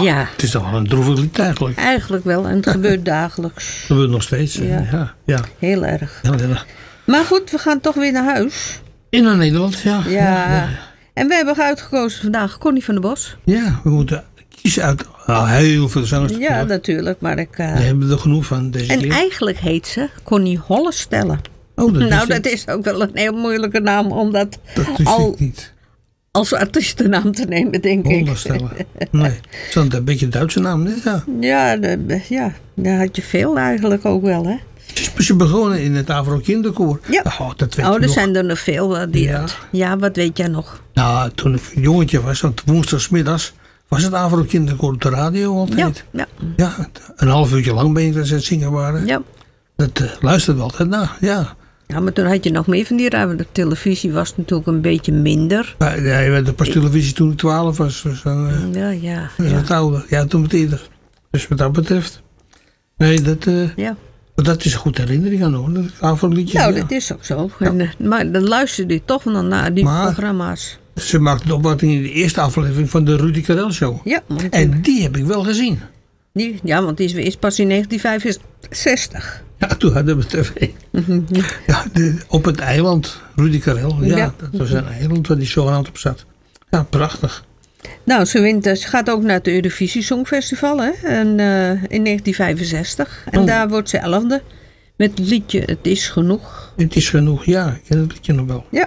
Nou, Ja. het is toch wel een droevig lied eigenlijk. Eigenlijk wel. En het gebeurt dagelijks. Dat gebeurt nog steeds. Ja. Heel erg. Heel erg. Maar goed, we gaan toch weer naar huis. In naar Nederland, ja. Ja. En we hebben uitgekozen vandaag Connie van der Bos. Ja, we moeten kiezen uit heel veel zangers. Ja, natuurlijk. Maar We hebben er genoeg van deze En keer. eigenlijk heet ze Connie Hollestelle. Oh, Dat is ook wel een heel moeilijke naam om dat is al ik niet. als artiestennaam te nemen, denk ik. Hollestelle. Nee, het is een beetje een Duitse naam, hè? Ja. Ja, daar had je veel eigenlijk ook wel, hè? Ze begonnen in het Avro Kinderkoor. Ja. Dat weet Oh, je er nog. zijn er nog veel. Ja, wat weet jij nog? Nou, toen ik een jongetje was, want woensdagsmiddags was het Avro Kinderkoor op de radio altijd. Ja, een half uurtje lang ben je dat ze aan het zingen waren. Ja. Dat luisterde we altijd naar, ja. Ja, maar toen had je nog meer van die ruimte. De televisie was natuurlijk een beetje minder. Maar, ja, je werd pas televisie toen ik 12 was. Dus dan dat is wat ouder. Ja, toen wat eerder. Dus wat dat betreft. Nee, dat is een goede herinnering aan hoor. Dat Avro-liedje. Nou, dat is ook zo. Ja. Maar dan luisterde je toch dan naar die programma's. Ze maakte de opvatting in de eerste aflevering van de Rudy Karel Show. Ja, En die heb ik wel gezien. Ja, want die is pas in 1965. Ja, toen hadden we tv. Ja, op het eiland, Rudy Karel. Ja, dat was een eiland waar die zogenaamd op zat. Ja, prachtig. Nou, ze gaat ook naar het Eurovisie Songfestival hè? En, in 1965. En daar wordt ze 11e met het liedje Het is genoeg. Het is genoeg, ja. Ik ken het liedje nog wel. Ja.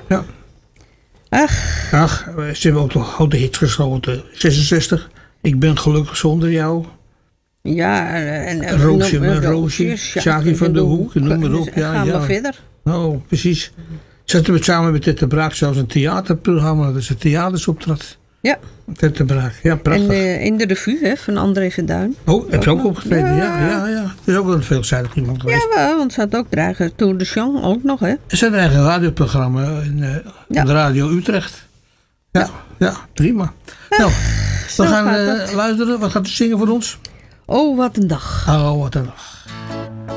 Ach, ze hebben ook nog grote hits gesloten. 66, Ik ben gelukkig zonder jou. Ja, en Roosje met Roosje, Sjaki van de Hoek, noem maar op. Gaan we verder. Oh, precies. Zetten we het samen met Tette Braak zelfs een theaterprogramma. Dat ze theaters optrad. Ja. Tette Braak, ja, prachtig. En in de revue hè, van André van Duin. Oh, heb je ook opgetreden? Ja. Het is ook wel een veelzijdig iemand geweest. Ja, want ze had ook dragen Tour de Chant ook nog, hè? Er zit een eigen radioprogramma in de Radio Utrecht. Ja, prima. Nou, we gaan luisteren. Wat gaat u zingen voor ons? Oh, wat een dag. Oh, wat een dag.